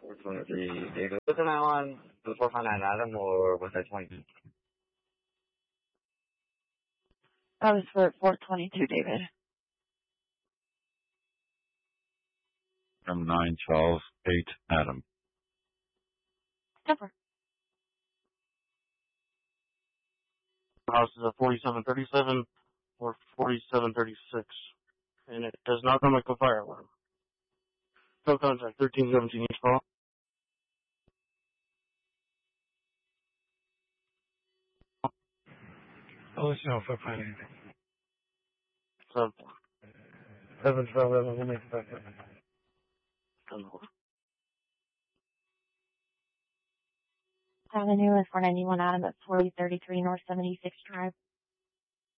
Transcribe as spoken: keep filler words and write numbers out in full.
four twenty-three, David. Was it that one, the four five nine Adam, or was that twenty? That was for four twenty-two, David. From nine twelve eight Adam. Cover. House is at forty-seven thirty-seven or forty-seven thirty-six, and it does not come like a fire alarm. No contact, thirteen seventeen each call. I'll let you know if I find anything. So, seven twelve eleven, we'll make it back up. Avenue is four ninety-one Adam at forty thirty-three North seventy-sixth Drive.